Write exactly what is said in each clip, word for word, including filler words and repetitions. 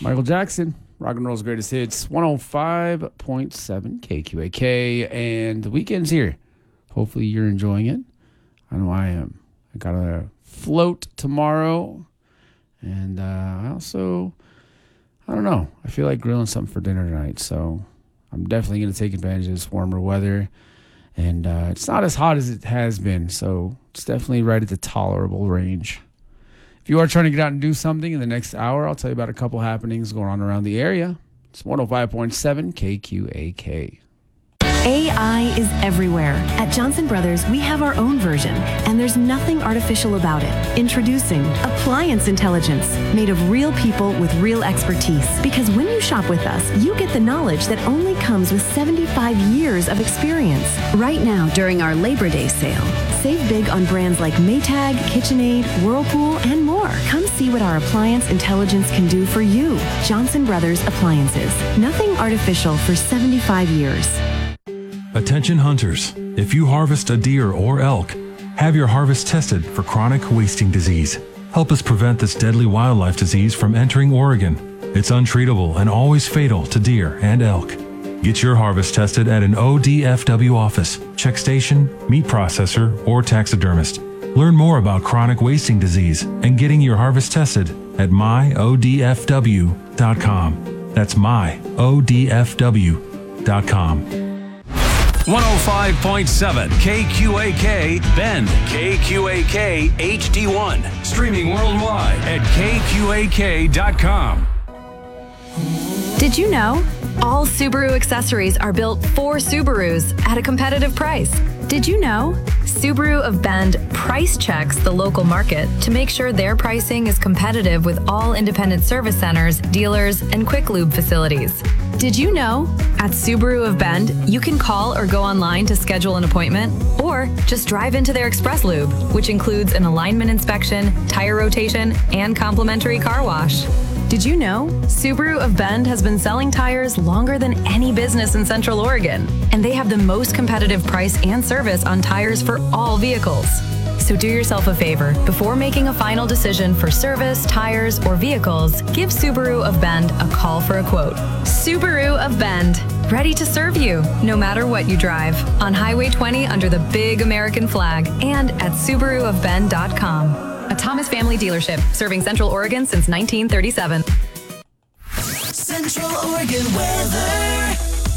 Michael Jackson, rock and roll's greatest hits, one oh five point seven K Q A K, and the weekend's here. Hopefully you're enjoying it. I know I am. I got a float tomorrow, and uh, I also, I don't know, I feel like grilling something for dinner tonight, so I'm definitely going to take advantage of this warmer weather, and uh, it's not as hot as it has been, so it's definitely right at the tolerable range. If you are trying to get out and do something in the next hour, I'll tell you about a couple happenings going on around the area. It's one oh five point seven K Q A K. A I is everywhere. At Johnson Brothers, we have our own version, and there's nothing artificial about it. Introducing Appliance Intelligence, made of real people with real expertise. Because when you shop with us, you get the knowledge that only comes with seventy-five years of experience. Right now, during our Labor Day sale, save big on brands like Maytag, KitchenAid, Whirlpool, and more. Come see what our Appliance Intelligence can do for you. Johnson Brothers Appliances. Nothing artificial for seventy-five years. Attention hunters, if you harvest a deer or elk, have your harvest tested for chronic wasting disease. Help us prevent this deadly wildlife disease from entering Oregon. It's untreatable and always fatal to deer and elk. Get your harvest tested at an O D F W office, check station, meat processor, or taxidermist. Learn more about chronic wasting disease and getting your harvest tested at my O D F W dot com. That's my O D F W dot com. one oh five point seven K Q A K Bend, K Q A K H D one, streaming worldwide at K Q A K dot com. Did you know? All Subaru accessories are built for Subarus at a competitive price. Did you know? Subaru of Bend price checks the local market to make sure their pricing is competitive with all independent service centers, dealers, and quick lube facilities. Did you know? At Subaru of Bend, you can call or go online to schedule an appointment, or just drive into their Express Lube, which includes an alignment inspection, tire rotation, and complimentary car wash. Did you know? Subaru of Bend has been selling tires longer than any business in Central Oregon, and they have the most competitive price and service on tires for all vehicles. So do yourself a favor. Before making a final decision for service, tires, or vehicles, give Subaru of Bend a call for a quote. Subaru of Bend, ready to serve you, no matter what you drive. On Highway twenty under the big American flag, and at Subaru of Bend dot com. A Thomas family dealership, serving Central Oregon since nineteen thirty-seven. Central Oregon weather.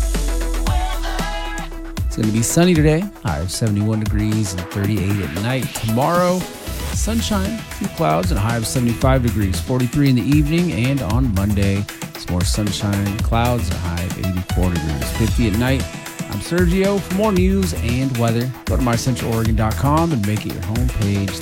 It's going to be sunny today, high of seventy-one degrees and thirty-eight at night. Tomorrow, sunshine, a few clouds, and a high of seventy-five degrees, forty-three in the evening. And on Monday, it's more sunshine, clouds, and a high of eighty-four degrees, fifty at night. I'm Sergio. For more news and weather, go to my central oregon dot com and make it your homepage